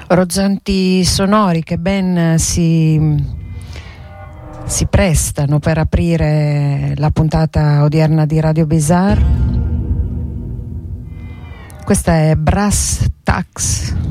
Orizzonti sonori che ben si prestano per aprire la puntata odierna di Radio Bizarre. Questa è Brass Tacks.